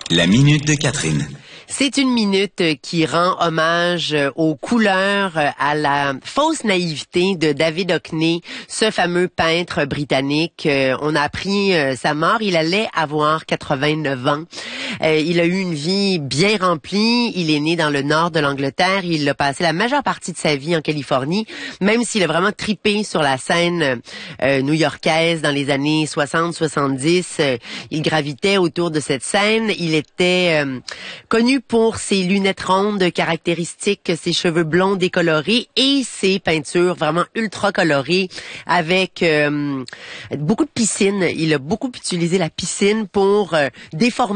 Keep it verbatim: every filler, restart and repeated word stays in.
La minute de Catherine. C'est une minute qui rend hommage aux couleurs, à la fausse naïveté de David Hockney, ce fameux peintre britannique. On a appris sa mort, il allait avoir quatre-vingt-neuf ans. Il a eu une vie bien remplie, il est né dans le nord de l'Angleterre, il a passé la majeure partie de sa vie en Californie, même s'il a vraiment tripé sur la scène euh, new-yorkaise dans les années soixante soixante-dix. Il gravitait autour de cette scène, il était euh, connu pour ses lunettes rondes caractéristiques, ses cheveux blonds décolorés et ses peintures vraiment ultra colorées avec euh, beaucoup de piscine. Il a beaucoup utilisé la piscine pour euh, déformer